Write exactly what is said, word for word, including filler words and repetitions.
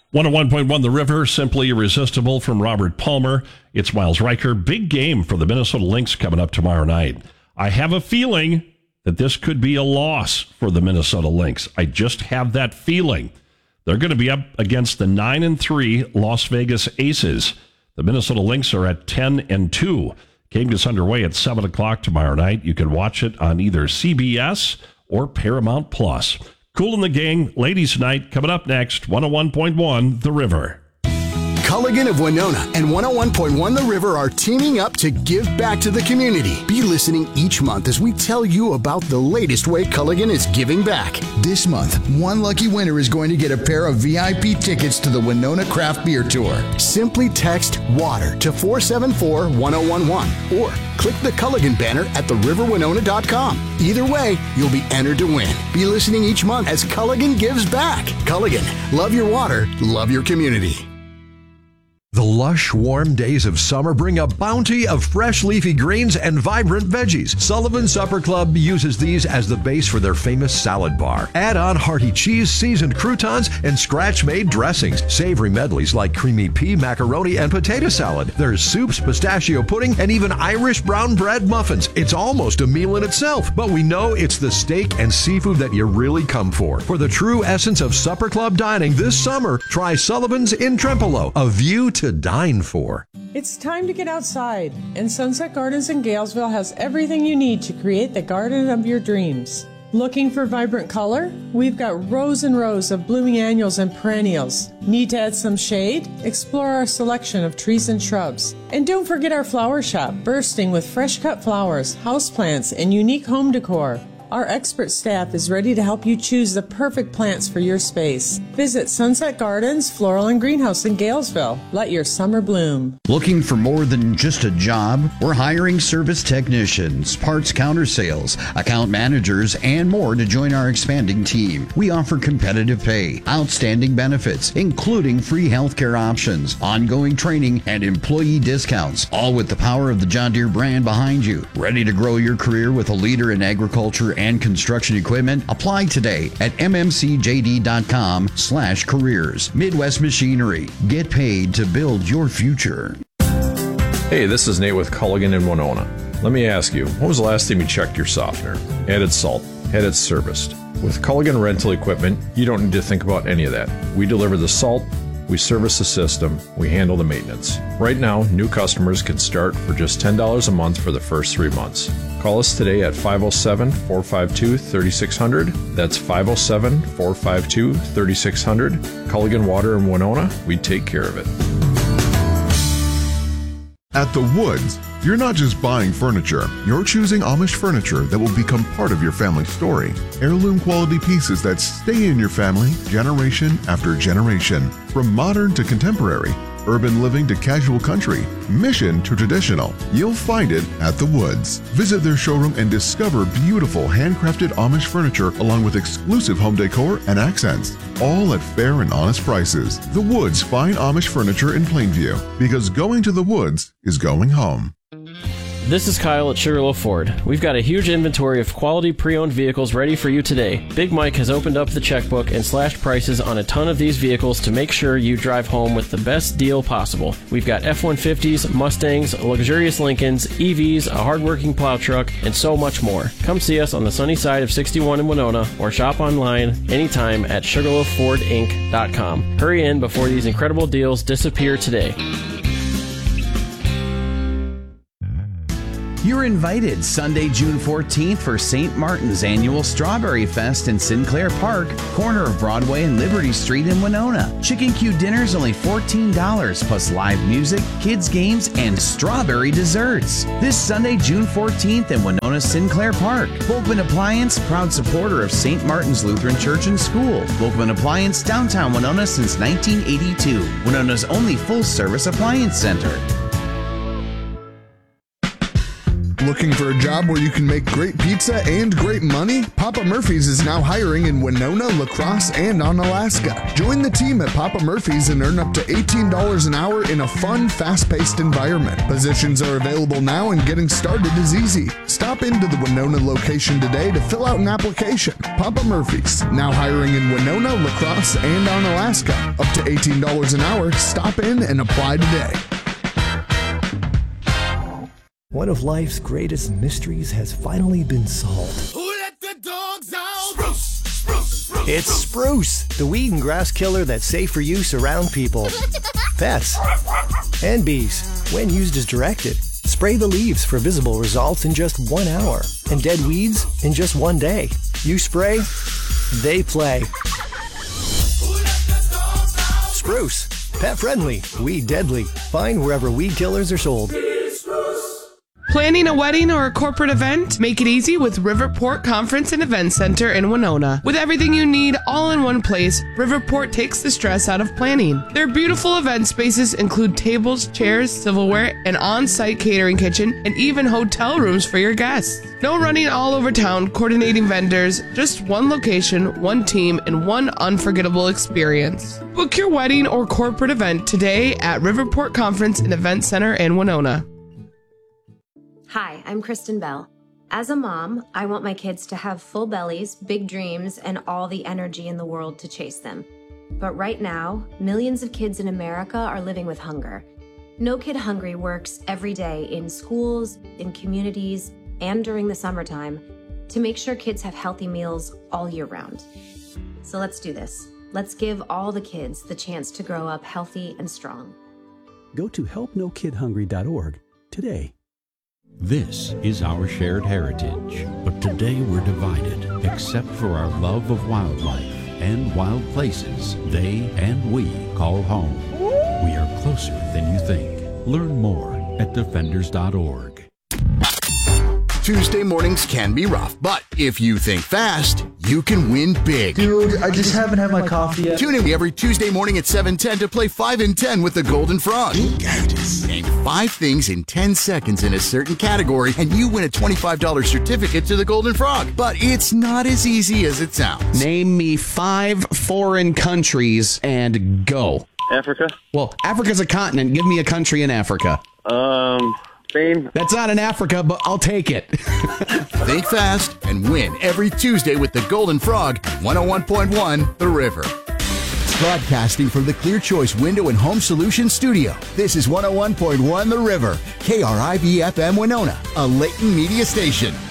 one oh one point one The River, Simply Irresistible from Robert Palmer. It's Miles Riker. Big game for the Minnesota Lynx coming up tomorrow night. I have a feeling that this could be a loss for the Minnesota Lynx. I just have that feeling. They're going to be up against the nine and three Las Vegas Aces. The Minnesota Lynx are at ten and two. Game gets underway at seven o'clock tomorrow night. You can watch it on either C B S or Paramount Plus. Cool in the Gang, ladies night, coming up next, one oh one point one The River. Culligan of Winona and one oh one point one The River are teaming up to give back to the community. Be listening each month as we tell you about the latest way Culligan is giving back. This month, one lucky winner is going to get a pair of V I P tickets to the Winona Craft Beer Tour. Simply text WATER to four seven four, one oh one one or click the Culligan banner at the river winona dot com. Either way, you'll be entered to win. Be listening each month as Culligan gives back. Culligan, love your water, love your community. The lush, warm days of summer bring a bounty of fresh leafy greens and vibrant veggies. Sullivan Supper Club uses these as the base for their famous salad bar. Add on hearty cheese, seasoned croutons, and scratch-made dressings. Savory medleys like creamy pea, macaroni, and potato salad. There's soups, pistachio pudding, and even Irish brown bread muffins. It's almost a meal in itself, but we know it's the steak and seafood that you really come for. For the true essence of Supper Club dining this summer, try Sullivan's in Trempealeau, a view to dine for. It's time to get outside, and Sunset Gardens in Galesville has everything you need to create the garden of your dreams. Looking for vibrant color? We've got rows and rows of blooming annuals and perennials. Need to add some shade? Explore our selection of trees and shrubs. And don't forget our flower shop, bursting with fresh cut flowers, houseplants, and unique home decor. Our expert staff is ready to help you choose the perfect plants for your space. Visit Sunset Gardens Floral and Greenhouse in Galesville. Let your summer bloom. Looking for more than just a job? We're hiring service technicians, parts counter sales, account managers, and more to join our expanding team. We offer competitive pay, outstanding benefits, including free healthcare options, ongoing training, and employee discounts, all with the power of the John Deere brand behind you. Ready to grow your career with a leader in agriculture and construction equipment? Apply today at mmcjd.com slash careers. Midwest Machinery. Get paid to build your future. Hey, this is Nate with Culligan in Winona. Let me ask you, when was the last time you checked your softener? Added salt? Had it serviced? With Culligan Rental Equipment, you don't need to think about any of that. We deliver the salt, we service the system, we handle the maintenance. Right now, new customers can start for just ten dollars a month for the first three months. Call us today at five oh seven, four five two, three six zero zero. That's five oh seven, four five two, three six zero zero. Culligan Water in Winona, we take care of it. At The Woods, you're not just buying furniture, you're choosing Amish furniture that will become part of your family story. Heirloom quality pieces that stay in your family generation after generation. From modern to contemporary, urban living to casual country, mission to traditional, you'll find it at The Woods. Visit their showroom and discover beautiful handcrafted Amish furniture along with exclusive home decor and accents, all at fair and honest prices. The Woods Fine Amish Furniture in Plainview, because going to The Woods is going home. This is Kyle at Sugarloaf Ford. We've got a huge inventory of quality pre-owned vehicles ready for you today. Big Mike has opened up the checkbook and slashed prices on a ton of these vehicles to make sure you drive home with the best deal possible. We've got F one fifties, Mustangs, luxurious Lincolns, E Vs, a hardworking plow truck, and so much more. Come see us on the sunny side of sixty-one in Winona or shop online anytime at sugarloaf ford inc dot com. Hurry in before these incredible deals disappear today. You're invited Sunday, June fourteenth for Saint Martin's annual Strawberry Fest in Sinclair Park, corner of Broadway and Liberty Street in Winona. Chicken Q dinner's only fourteen dollars plus live music, kids games, and strawberry desserts. This Sunday, June fourteenth in Winona Sinclair Park. Volkman Appliance, proud supporter of Saint Martin's Lutheran Church and School. Volkman Appliance, downtown Winona since nineteen eighty-two. Winona's only full-service appliance center. Looking for a job where you can make great pizza and great money? Papa Murphy's is now hiring in Winona, La Crosse, and on Alaska. Join the team at Papa Murphy's and earn up to eighteen dollars an hour in a fun, fast-paced environment. Positions are available now and getting started is easy. Stop into the Winona location today to fill out an application. Papa Murphy's, now hiring in Winona, La Crosse, and on Alaska. Up to eighteen dollars an hour. Stop in and apply today. One of life's greatest mysteries has finally been solved. Who let the dogs out? Spruce, spruce, spruce, it's Spruce, the weed and grass killer that's safe for use around people, pets, and bees. When used as directed, spray the leaves for visible results in just one hour, and dead weeds in just one day. You spray, they play. Spruce, pet friendly, weed deadly. Find wherever weed killers are sold. Planning a wedding or a corporate event? Make it easy with Riverport Conference and Event Center in Winona. With everything you need all in one place, Riverport takes the stress out of planning. Their beautiful event spaces include tables, chairs, silverware, an on-site catering kitchen, and even hotel rooms for your guests. No running all over town coordinating vendors, just one location, one team, and one unforgettable experience. Book your wedding or corporate event today at Riverport Conference and Event Center in Winona. Hi, I'm Kristen Bell. As a mom, I want my kids to have full bellies, big dreams, and all the energy in the world to chase them. But right now, millions of kids in America are living with hunger. No Kid Hungry works every day in schools, in communities, and during the summertime to make sure kids have healthy meals all year round. So let's do this. Let's give all the kids the chance to grow up healthy and strong. Go to help no kid hungry dot org today. This is our shared heritage, but today we're divided, except for our love of wildlife and wild places they and we call home. We are closer than you think. Learn more at defenders dot org. Tuesday mornings can be rough, but if you think fast, you can win big. Dude, I just haven't had my coffee yet. Tune in every Tuesday morning at seven ten to play five in ten with the Golden Frog. Name five things in ten seconds in a certain category, and you win a twenty-five dollars certificate to the Golden Frog. But it's not as easy as it sounds. Name me five foreign countries and go. Africa. Well, Africa's a continent. Give me a country in Africa. Um... Spain. That's not in Africa, but I'll take it. Think fast and win every Tuesday with the Golden Frog, one oh one point one The River. Broadcasting from the Clear Choice Window and Home Solutions Studio, this is one oh one point one The River, K R I V F M Winona, a Layton media station.